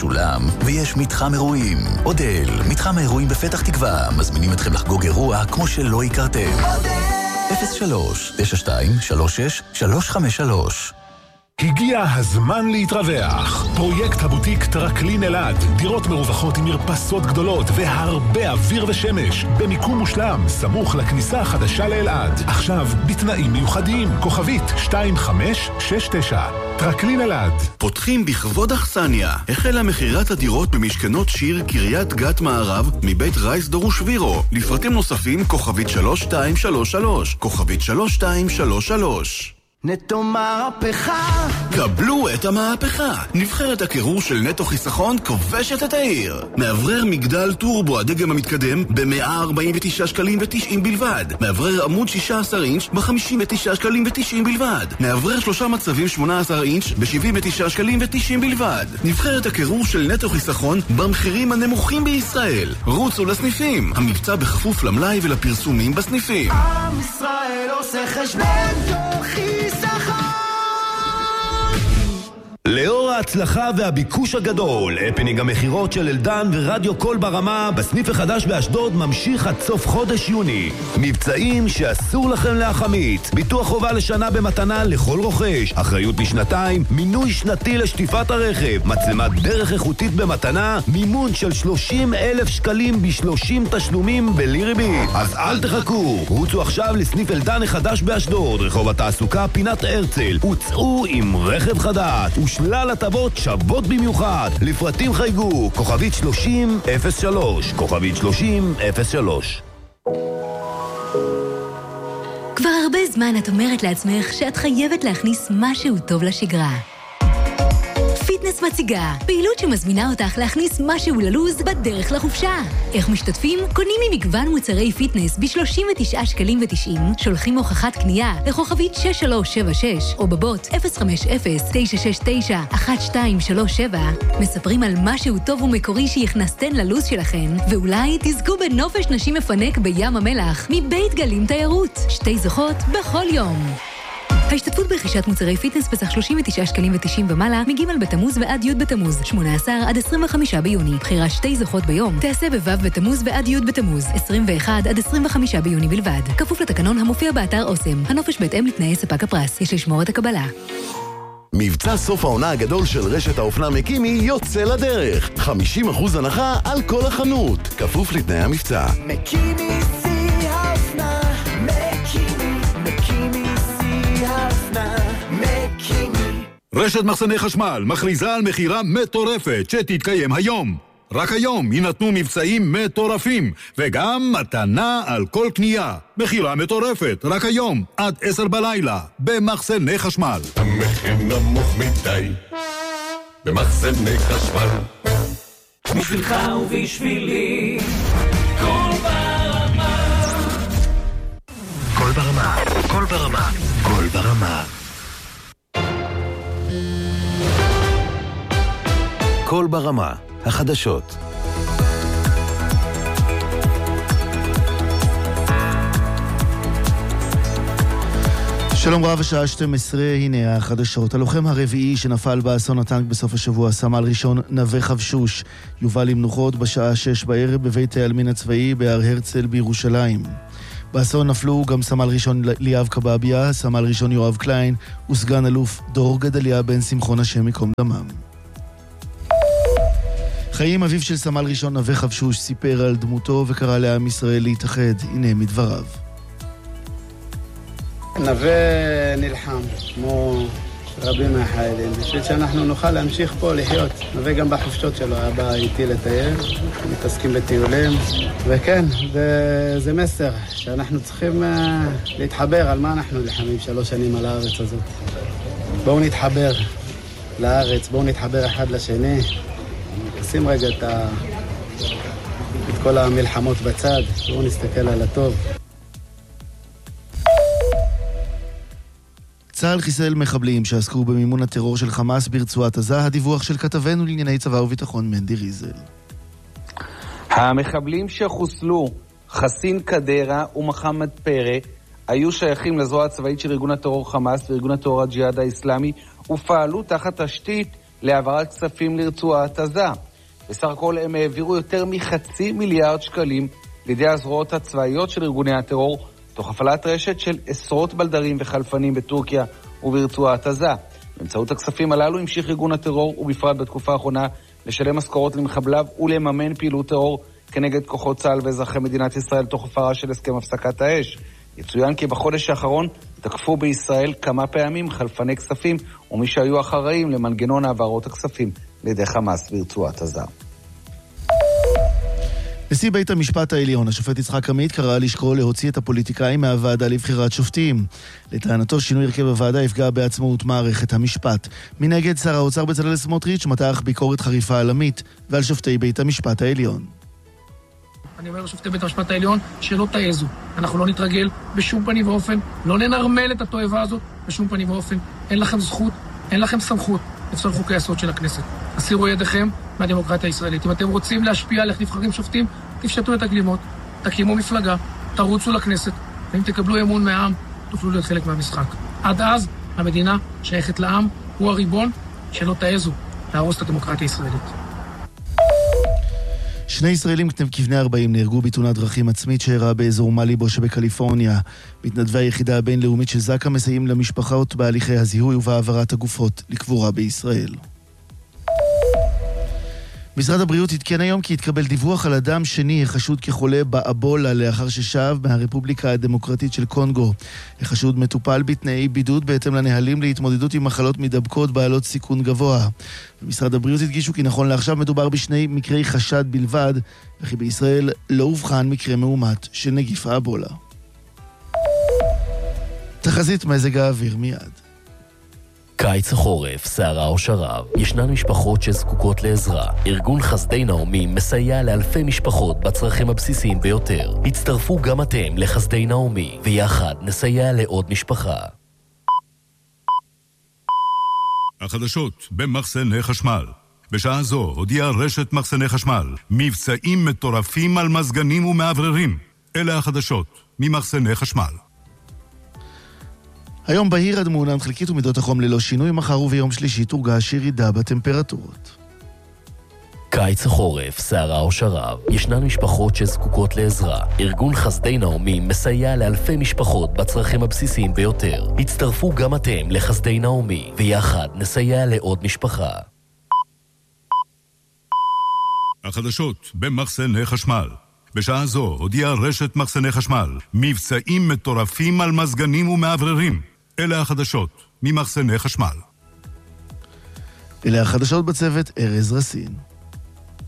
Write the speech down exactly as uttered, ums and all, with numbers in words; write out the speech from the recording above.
משולם, ויש מתחם אירועים. אודל, מתחם האירועים בפתח תקווה, מזמינים אתכם לחגוג אירוע כמו שלא הכרתם. אפס שלוש תשע שתיים שלוש שש שלוש חמש שלוש. הגיע הזמן להתרווח. פרויקט הבוטיק טרקלין אלעד. דירות מרווחות עם מרפסות גדולות והרבה אוויר ושמש. במיקום מושלם, סמוך לכניסה החדשה לאלעד. עכשיו, בתנאים מיוחדים. כוכבית שתיים חמש שש תשע. טרקלין אלעד. פותחים בכבוד אכסניה. החלה מחירת הדירות במשכנות שיר קריית גת מערב מבית רייס דורוש וירו. לפרטים נוספים, כוכבית שלוש שתיים שלוש שלוש. כוכבית שלוש שתיים שלוש שלוש. נטו מהפכה. קבלו את המהפכה. נבחרת הקירור של נטו חיסכון כובשת את העיר. מאוורר מגדל טורבו הדגם המתקדם ב-מאה ארבעים ותשעה שקלים ותשעים בלבד. מאוורר עמוד שישה עשר אינץ' ב-חמישים ותשעה שקלים ותשעים בלבד. מאוורר שלושה מצבים שמונה עשר אינץ' ב-שבעים ותשעה שקלים ותשעים בלבד. נבחרת הקירור של נטו חיסכון במחירים הנמוכים בישראל. רוצו לסניפים. המבצע בכפוף למלאי ולפרסומים בסניפים. עם ישראל עושה חשבון חיסכון. לאור ההצלחה והביקוש הגדול, הפנינג המחירות של אלדן ורדיו קול ברמה בסניף החדש באשדוד ממשיך עד סוף חודש יוני. מבצעים שאסור לכם להחמיץ. ביטוח חובה לשנה במתנה לכל רוכש, אחריות לשנתיים, מינוי שנתי לשטיפת הרכב, מצלמת דרך איכותית במתנה, מימון של שלושים אלף שקלים ב-שלושים תשלומים בלי ריבית. אז אל תחכו, רוצו עכשיו לסניף אלדן החדש באשדוד, רחוב התעסוקה פינת הרצל, וצאו עם רכב חדש שלל הטבות שוות במיוחד. לפרטים חייגו כוכבית שלושים אפס שלוש, כוכבית שלושים אפס שלוש. כבר הרבה זמן את אומרת לעצמך שאת חייבת להכניס משהו טוב לשגרה. פיטנס מציגה, פעילות שמזמינה אותך להכניס משהו ללוז בדרך לחופשה. איך משתתפים? קונים ממגוון מוצרי פיטנס ב-שלושים ותשעה שקלים ותשעים, שולחים הוכחת קנייה לכוכבית שש שלוש שבע שש או בבוט אפס חמש אפס תשע שש תשע אחת שתיים שלוש שבע, מספרים על משהו טוב ומקורי שיכנסתן ללוז שלכן, ואולי תזכו בנופש נשים מפנק בים המלח מבית גלים תיירות. שתי זוכות בכל יום. ההשתתפות ברכישת מוצרי פיטנס בסך שלושים ותשעה שקלים ותשעים ומעלה מגימל בתמוז ועד י' בתמוז, שמונה עשר עד עשרים וחמישה ביוני. בחירת שתי זוכות ביום תעשה בו' בתמוז ועד י' בתמוז, עשרים ואחד עד עשרים וחמישה ביוני בלבד. כפוף לתקנון המופיע באתר אוסם. הנופש בהתאם לתנאי ספק הפרס. יש לשמור את הקבלה. מבצע סוף העונה הגדול של רשת האופנה מקימי יוצא לדרך. חמישים אחוז הנחה על כל החנות. כפוף לתנאי המבצע. מקימי סי האופנה. מקימי, מקימי סי האופנה. מקימי. רשת מחסני חשמל מכריזה על מחירה מטורפת שתתקיים היום. רק היום יינתנו מבצעים מטורפים, וגם מתנה על כל קנייה. מחירה מטורפת, רק היום, עד עשר בלילה, במחסני חשמל. המחיר נמוך מדי, במחסני חשמל. בשבילך ובשבילי, כל ברמה. כל ברמה, כל ברמה, כל ברמה. כל ברמה. החדשות. שלום רב, השעה שתים עשרה, הנה החדשות. הלוחם הרביעי שנפל באסון הטנק בסוף השבוע, סמל ראשון נווה חבשוש, יובל למנוחות בשעה שש בערב בבית העלמין הצבאי בהר הרצל בירושלים. באסון נפלו גם סמל ראשון ליאב קבביה, סמל ראשון יואב קליין וסגן אלוף דור גדליה בן שמחון השם מקום דמם. חיים אביו של סמל ראשון נווה חבשוש סיפר על דמותו וקרא לעם ישראל להתאחד. הנה מדבריו. נווה נלחם כמו רבים מהחיילים בשביל שאנחנו נוכל להמשיך פה לחיות. נווה גם בחופשות שלו היה בא איתי לטייל, מתעסקים בטיולים, וכן, זה מסר שאנחנו צריכים להתחבר על מה אנחנו נלחמים שלוש שנים על הארץ הזאת. בואו נתחבר לארץ, בואו נתחבר אחד לשני, נשים רגע את, ה... את כל המלחמות בצד, בואו נסתכל על הטוב. צה"ל חיסל מחבלים שעסקו במימון הטרור של חמאס ברצועת עזה. הדיווח של כתבנו לענייני צבא וביטחון מנדי ריזל. המחבלים שחוסלו, חסין קדרה ומחמד פרא, היו שייכים לזרוע הצבאית של ארגון הטרור חמאס וארגון הטרור הג'יהאד האסלאמי, ופעלו תחת תשתית להעברת כספים לרצועת עזה. בסך הכל הם העבירו יותר מחצי מיליארד שקלים לידי הזרועות הצבאיות של ארגוני הטרור, תוך הפעלת רשת של עשרות בלדרים וחלפנים בטורקיה וברצועת עזה. באמצעות הכספים הללו המשיך ארגון הטרור, ובפרט בתקופה האחרונה, לשלם משכורות למחבליו ולממן פעילות טרור כנגד כוחות צה"ל ואזרחי מדינת ישראל תוך הפרה של הסכם הפסקת האש. יצוין כי בחודש האחרון תקפו בישראל כמה פעמים חלפני כספים ומי שהיו אחראים למנגנון העברות הכספים לידי חמאס ברצועת עזה. נשיא בית המשפט העליון, השופט יצחק עמית, קרא לשקול להוציא את הפוליטיקאים מהוועדה לבחירת שופטים. לטענתו, שינוי הרכב הוועדה יפגע בעצמאות מערכת המשפט. מנגד, שר האוצר בצלאל סמוטריץ' מתח ביקורת חריפה על עמית ועל שופטי בית המשפט העליון. אני אומר לשופטי בית המשפט העליון שלא תעזו. אנחנו לא נתרגל בשום פנים ואופן, לא ננרמל את התועבה הזאת בשום פנים ואופן. אין לכם זכות, אין לכם סמכות לפסול חוקי היסוד של הכנסת. הסירו ידיכם מהדמוקרטיה הישראלית. אם אתם רוצים להשפיע על איך נבחרים שופטים, תפשטו את הגלימות, תקימו מפלגה, תרוצו לכנסת, ואם תקבלו אמון מהעם, תוכלו להיות חלק מהמשחק. עד אז, המדינה שייכת לעם, הוא הריבון, שלא תעזו להרוס את הדמוקרטיה הישראלית. שני ישראלים כבני ארבעים נהרגו בתאונת דרכים עצמית שאירעה באזור מליבו שבקליפורניה. מתנדבי היחידה הבינלאומית של זק"א מסייעים למשפחות בהליכי הזיהוי ובהעברת הגופות לקבורה בישראל. משרד הבריאות התקן היום כי התקבל דיווח על אדם שני החשוד כחולה באבולה לאחר ששב מהרפובליקה הדמוקרטית של קונגו. החשוד מטופל בתנאי בידוד בהתאם לנהלים להתמודדות עם מחלות מדבקות בעלות סיכון גבוה. במשרד הבריאות הדגישו כי נכון לעכשיו מדובר בשני מקרי חשד בלבד, וכי בישראל לא הובחן מקרה מאומת של נגיף האבולה. תחזית מזג האוויר מיד. קיץ החורף, סערה או שרב, ישנן משפחות שזקוקות לעזרה. ארגון חסדי נעמי מסייע לאלפי משפחות בצרכים הבסיסיים ביותר. הצטרפו גם אתם לחסדי נעמי, ויחד נסייע לעוד משפחה. החדשות במחסני חשמל. בשעה זו הודיעה רשת מחסני חשמל מבצעים מטורפים על מזגנים ומעבררים. אלה החדשות ממחסני חשמל. היום בהיר עד מעונן חלקית ומידות החום ללא שינוי. מחר וביום שלישי תורגש ירידה בטמפרטורות. קיץ החורף, סערה או שרב, ישנן משפחות שזקוקות לעזרה. ארגון חסדי נעמי מסייע לאלפי משפחות בצרכים הבסיסיים ביותר. הצטרפו גם אתם לחסדי נעמי, ויחד נסייע לעוד משפחה. החדשות במחסני חשמל. בשעה זו הודיעה רשת מחסני חשמל מבצעים מטורפים על מזגנים ומעבררים. אלה החדשות ממחסני חשמל. אלה החדשות בצוות ארז רסין.